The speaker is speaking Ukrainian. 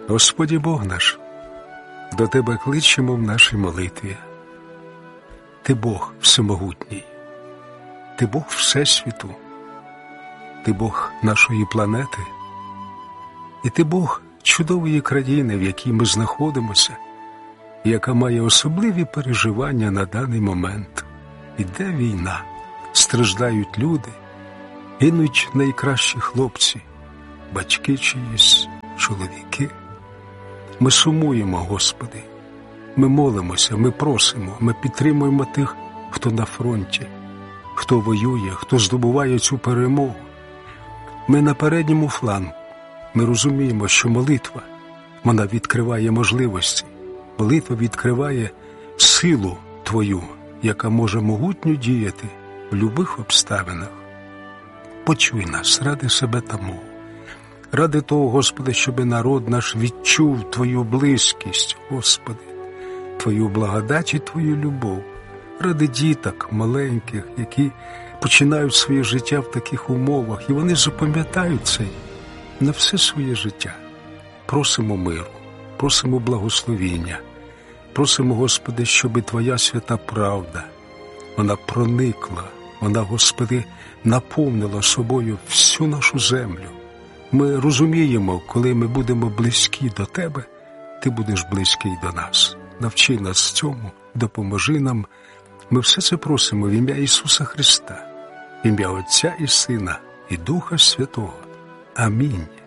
Господи Бог наш, до Тебе кличемо в нашій молитві. Ти Бог всемогутній, Ти Бог Всесвіту, Ти Бог нашої планети, і Ти Бог чудової країни, в якій ми знаходимося, яка має особливі переживання на даний момент. Іде війна, страждають люди, гинуть найкращі хлопці, батьки чиїсь, чоловіки. Ми сумуємо, Господи, ми молимося, ми просимо, ми підтримуємо тих, хто на фронті, хто воює, хто здобуває цю перемогу. Ми на передньому флангу. Ми розуміємо, що молитва, вона відкриває можливості. Молитва відкриває силу Твою, яка може могутньо діяти в любих обставинах. Почуй нас ради себе та мого. Ради того, Господи, щоби народ наш відчув Твою близькість, Господи, Твою благодать і Твою любов. Ради діток маленьких, які починають своє життя в таких умовах, і вони запам'ятають це на все своє життя. Просимо миру, просимо благословіння, просимо, Господи, щоби Твоя свята правда, вона проникла, вона, Господи, наповнила собою всю нашу землю. Ми розуміємо, коли ми будемо близькі до Тебе, Ти будеш близький до нас. Навчи нас цьому, допоможи нам. Ми все це просимо в ім'я Ісуса Христа, в ім'я Отця і Сина, і Духа Святого. Амінь.